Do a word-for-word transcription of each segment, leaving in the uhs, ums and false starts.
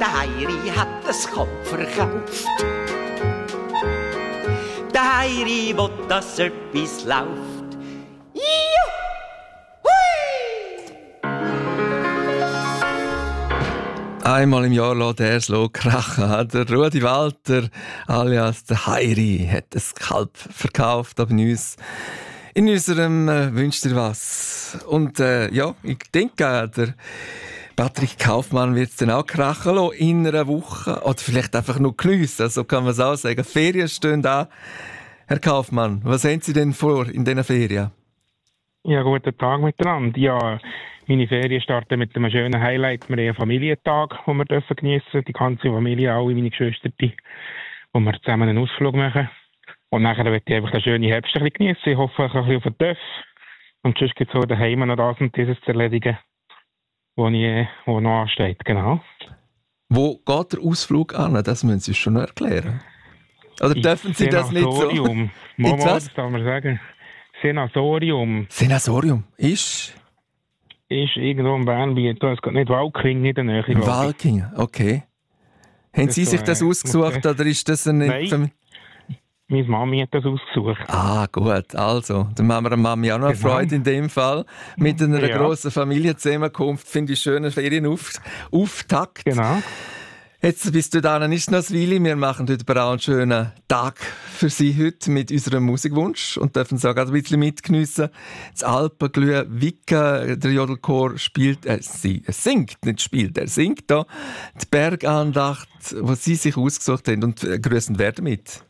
der Heiri hat das Kalb verkauft. Der Heiri will, dass etwas läuft. Juhu! Hui! Einmal im Jahr lässt er es krachen. Der Rudi Walter, alias der Heiri, hat das Kalb verkauft. Aber in, uns, in unserem äh, «Wünscht dir was». Und äh, ja, ich denke, äh, der Patrick Kaufmann wird es dann auch krachen lassen in einer Woche. Oder vielleicht einfach nur geniessen, so kann man es auch sagen. Ferien stehen an. Herr Kaufmann, was haben Sie denn vor in diesen Ferien? Ja, guten Tag miteinander. Ja, meine Ferien starten mit einem schönen Highlight. Wir haben einen Familientag, den wir geniessen dürfen. Die ganze Familie, alle meine Geschwister, wo wir zusammen einen Ausflug machen. Und nachher werde ich einfach den schönen Herbst ein bisschen geniessen. Ich hoffe, ich ein bisschen auf den Töff. Und sonst gibt es auch daheim noch das und dieses zu erledigen, was noch ansteht. Genau. Wo geht der Ausflug an? Das müssen Sie schon noch erklären. Oder dürfen Sie das nicht so? Senasorium. Mal, das darf man sagen. Senasorium. Senasorium ist? Ist irgendwo in Bern, wie, da ist nicht Walking in der Nähe. Walking, okay. Haben Das Sie sich das war, ausgesucht oder ist das eine... Nein, meine Mami hat das ausgesucht. Ah, gut, also. Dann machen wir der Mami auch noch Genau. Freude in dem Fall. Mit einer Ja. grossen Familienzusammenkunft finde ich schönen Ferienauftakt. Genau. Jetzt bist du da nicht noch das Weile. Wir machen heute aber auch einen schönen Tag für Sie heute mit unserem Musikwunsch und dürfen es auch gerade ein bisschen mitgeniessen. Das Alpenglüh Wicca, der Jodelchor spielt, äh, sie, er singt, nicht spielt, er singt da die Bergandacht, die Sie sich ausgesucht haben und äh, grüßen werden mit.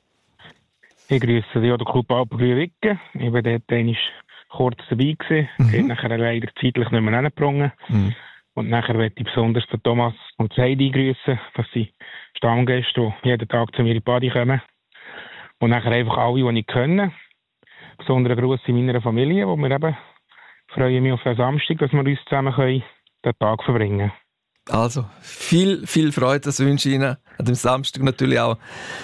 Ich grüße den Jodelclub Alpenglüh Wicca. Ich war dort einmal kurz dabei gewesen. Mhm. Ich habe nachher leider zeitlich nicht mehr hingebracht. Mhm. Und nachher möchte ich besonders den Thomas und Heidi grüßen. Das sind Stammgäste, die jeden Tag zu mir in die Party kommen. Und nachher einfach alle, die ich kenne. Besonderen Gruß in meiner Familie, wo wir eben freuen mich auf den Samstag, dass wir uns zusammen können den Tag verbringen können. Also, viel, viel Freude, das wünsche ich Ihnen. An dem Samstag natürlich auch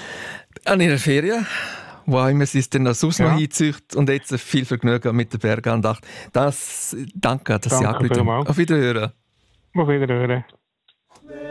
an Ihrer Ferien, wo auch immer Sie es denn noch sonst Ja. noch hinzücht. Und jetzt viel Vergnügen mit der Bergandacht. Das, danke, dass Sie Danke angerufen haben. vielmals. Auf Wiederhören. Auf Wiederhören.